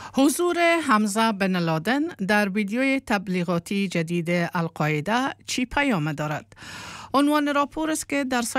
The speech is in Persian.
حضور حمزه بن لادن در ویدیوی تبلیغاتی جدید القاعده چی پیام دارد؟ عنوان راپور است که در